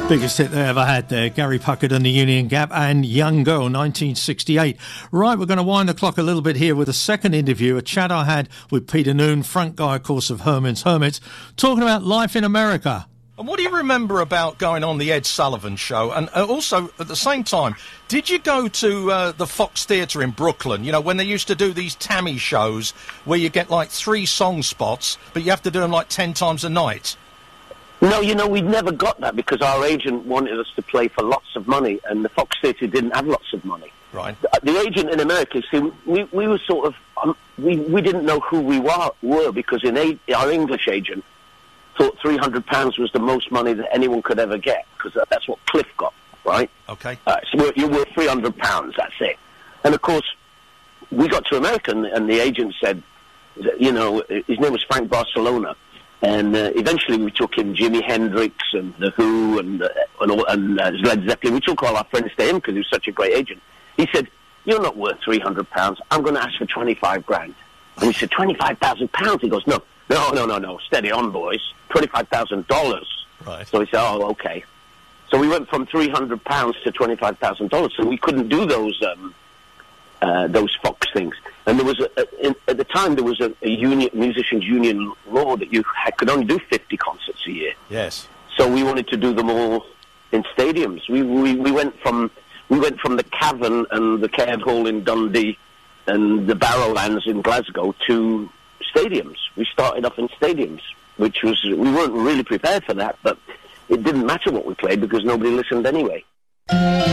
Biggest hit they ever had there, Gary Puckett and the Union Gap and Young Girl, 1968. Right, we're going to wind the clock a little bit here with a second interview, a chat I had with Peter Noone, front guy, of course, of Herman's Hermits, talking about life in America. And what do you remember about going on the Ed Sullivan Show? And also, at the same time, did you go to the Fox Theatre in Brooklyn, you know, when they used to do these Tammy shows where you get like 3 song spots, but you have to do them like 10 times a night? No, you know, we never got that because our agent wanted us to play for lots of money, and the Fox Theatre didn't have lots of money. Right. The agent in America, see, we were sort of, we didn't know who we were because our English agent thought £300 was the most money that anyone could ever get because that's what Cliff got, right? Okay. So you're worth £300, that's it. And of course, we got to America, and the agent said, you know, his name was Frank Barcelona. And eventually we took in Jimi Hendrix and The Who and Led Zeppelin. We took all our friends to him because he was such a great agent. He said, "You're not worth £300. I'm going to ask for 25 grand." And we said, £25,000? He goes, no. Steady on, boys. $25,000. Right. So we said, oh, okay. So we went from £300 to $25,000. So we couldn't do those Fox things. And there was at the time there was a musicians union law that you could only do 50 concerts a year. Yes. So we wanted to do them all in stadiums. We went from the Cavern and the Caird Hall in Dundee and the Barrowlands in Glasgow to stadiums. We started off in stadiums, which was we weren't really prepared for that, but it didn't matter what we played because nobody listened anyway.